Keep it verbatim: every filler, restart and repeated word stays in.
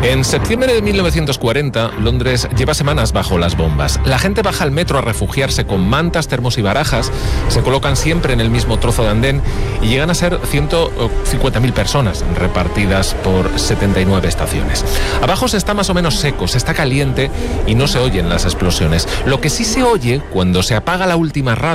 En septiembre de mil novecientos cuarenta, Londres lleva semanas bajo las bombas. La gente baja al metro a refugiarse con mantas, termos y barajas, se colocan siempre en el mismo trozo de andén y llegan a ser ciento cincuenta mil personas repartidas por setenta y nueve estaciones. Abajo se está más o menos seco, se está caliente y no se oyen las explosiones. Lo que sí se oye cuando se apaga la última radio